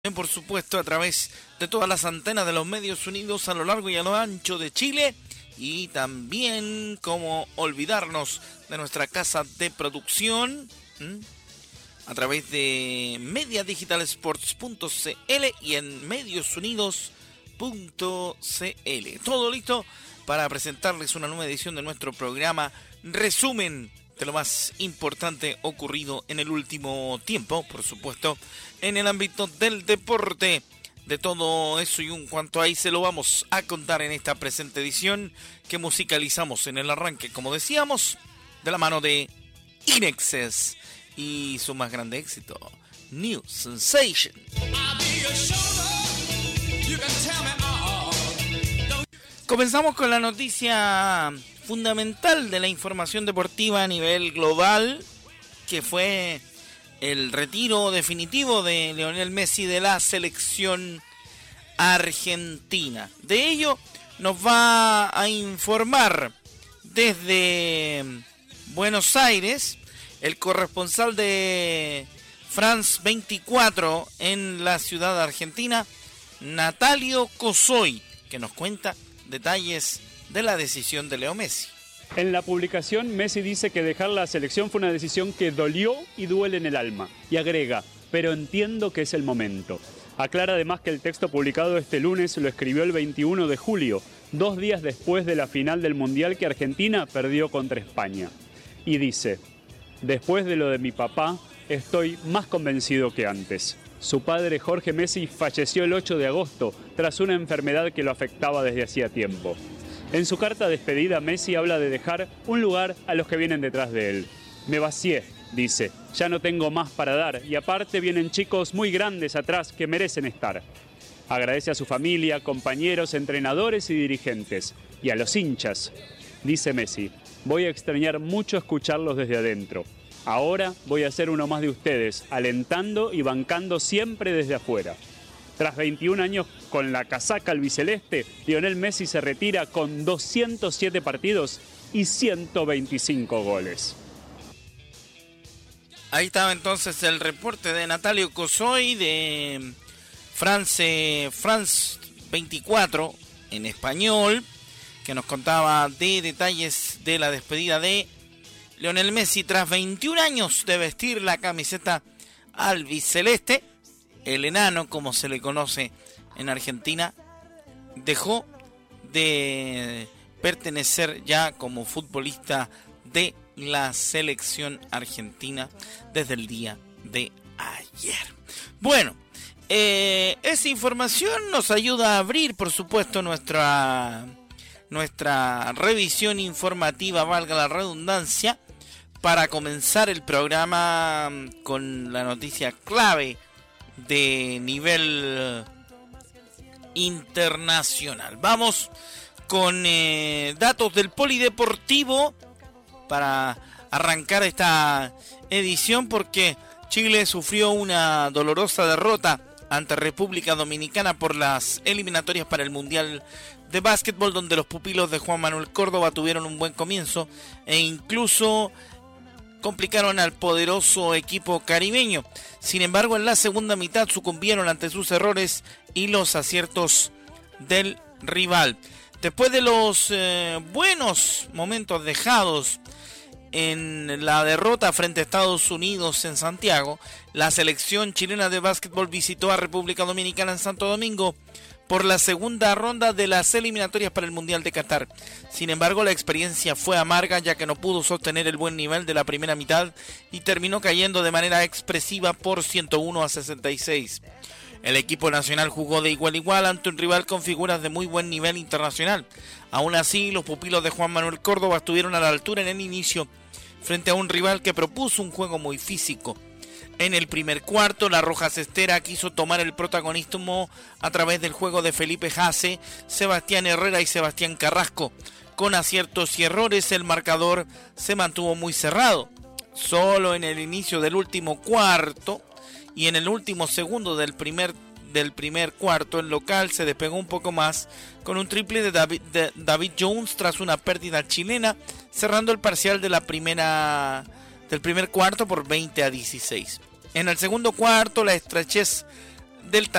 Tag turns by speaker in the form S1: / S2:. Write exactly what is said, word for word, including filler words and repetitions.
S1: Por supuesto, a través de todas las antenas de los medios unidos a lo largo y a lo ancho de Chile. Y también, como olvidarnos de nuestra casa de producción, ¿m? a través de media digital sports punto c l y en medios unidos punto c l. Todo listo para presentarles una nueva edición de nuestro programa Resumen de lo más importante ocurrido en el último tiempo, por supuesto, en el ámbito del deporte. De todo eso y un cuanto ahí se lo vamos a contar en esta presente edición que musicalizamos en el arranque, como decíamos, de la mano de Inexcess y su más grande éxito, New Sensation. Comenzamos con la noticia fundamental de la información deportiva a nivel global, que fue el retiro definitivo de Lionel Messi de la selección argentina. De ello nos va a informar desde Buenos Aires el corresponsal de France veinticuatro en la ciudad argentina, Natalio Cosoy, que nos cuenta detalles de la decisión de Leo Messi.
S2: En la publicación, Messi dice que dejar la selección fue una decisión que dolió y duele en el alma. Y agrega, pero entiendo que es el momento. Aclara además que el texto publicado este lunes lo escribió el veintiuno de julio, dos días después de la final del Mundial que Argentina perdió contra España. Y dice, después de lo de mi papá, estoy más convencido que antes. Su padre, Jorge Messi, falleció el ocho de agosto tras una enfermedad que lo afectaba desde hacía tiempo. En su carta de despedida, Messi habla de dejar un lugar a los que vienen detrás de él. Me vacié, dice, ya no tengo más para dar y aparte vienen chicos muy grandes atrás que merecen estar. Agradece a su familia, compañeros, entrenadores y dirigentes. Y a los hinchas. Dice Messi, voy a extrañar mucho escucharlos desde adentro. Ahora voy a ser uno más de ustedes, alentando y bancando siempre desde afuera. Tras veintiún años con la casaca albiceleste, Lionel Messi se retira con doscientos siete partidos y ciento veinticinco goles.
S1: Ahí estaba entonces el reporte de Natalio Cosoy de France, France veinticuatro en español, que nos contaba de detalles de la despedida de Lionel Messi tras veintiún años de vestir la camiseta albiceleste. El enano, como se le conoce en Argentina, dejó de pertenecer ya como futbolista de la selección argentina desde el día de ayer. Bueno, eh, esa información nos ayuda a abrir, por supuesto, nuestra, nuestra revisión informativa, valga la redundancia, para comenzar el programa con la noticia clave de nivel internacional. Vamos con eh, datos del polideportivo para arrancar esta edición, porque Chile sufrió una dolorosa derrota ante República Dominicana por las eliminatorias para el Mundial de Básquetbol, donde los pupilos de Juan Manuel Córdoba tuvieron un buen comienzo e incluso complicaron al poderoso equipo caribeño. Sin embargo, en la segunda mitad sucumbieron ante sus errores y los aciertos del rival. Después de los eh, buenos momentos dejados en la derrota frente a Estados Unidos en Santiago, la selección chilena de básquetbol visitó a República Dominicana en Santo Domingo por la segunda ronda de las eliminatorias para el Mundial de Qatar. Sin embargo, la experiencia fue amarga, ya que no pudo sostener el buen nivel de la primera mitad y terminó cayendo de manera expresiva por ciento uno a sesenta y seis. El equipo nacional jugó de igual a igual ante un rival con figuras de muy buen nivel internacional. Aún así, los pupilos de Juan Manuel Córdoba estuvieron a la altura en el inicio frente a un rival que propuso un juego muy físico. En el primer cuarto, la Roja Cestera quiso tomar el protagonismo a través del juego de Felipe Jase, Sebastián Herrera y Sebastián Carrasco. Con aciertos y errores, el marcador se mantuvo muy cerrado. Solo en el inicio del último cuarto y en el último segundo del primer, del primer cuarto, el local se despegó un poco más con un triple de David, de David Jones tras una pérdida chilena, cerrando el parcial de la primera, del primer cuarto por veinte a dieciséis. En el segundo cuarto, la estrechez del